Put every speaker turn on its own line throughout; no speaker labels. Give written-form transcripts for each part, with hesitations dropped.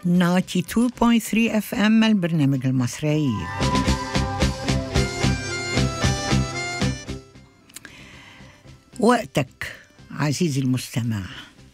92.3 FM البرنامج المصري. وقتك عزيزي المستمع،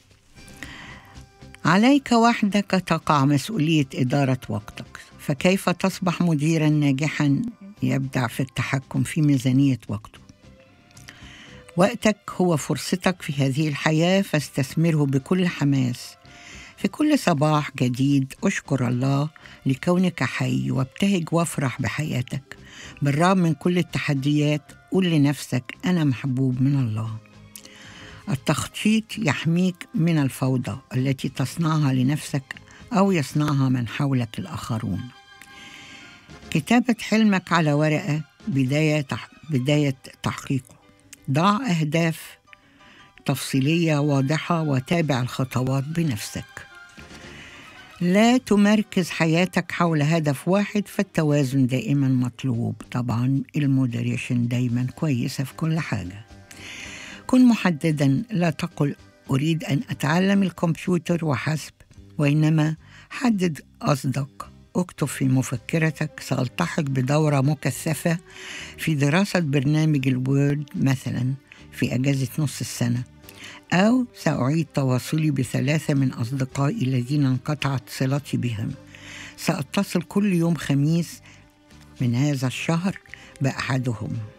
عليك وحدك تقع مسؤولية إدارة وقتك، فكيف تصبح مديراً ناجحاً يبدع في التحكم في ميزانية وقته؟ وقتك هو فرصتك في هذه الحياة، فاستثمره بكل حماس. في كل صباح جديد أشكر الله لكونك حي، وابتهج وافرح بحياتك بالرغم من كل التحديات. قل لنفسك أنا محبوب من الله. التخطيط يحميك من الفوضى التي تصنعها لنفسك أو يصنعها من حولك الآخرون. كتابة حلمك على ورقة بداية تحقيقه. ضع أهداف تفصيلية واضحة وتابع الخطوات بنفسك. لا تمركز حياتك حول هدف واحد، فالتوازن دائما مطلوب. طبعا المودريشن دايما كويسة في كل حاجة. كن محددا، لا تقل أريد أن أتعلم الكمبيوتر وحسب، وإنما حدد قصدك. اكتب في مفكرتك سألتحق بدورة مكثفة في دراسة برنامج الوورد مثلا في أجازة نص السنة، أو سأعيد تواصلي ب3 من أصدقائي الذين انقطعت صلتي بهم. سأتصل كل يوم خميس من هذا الشهر بأحدهم.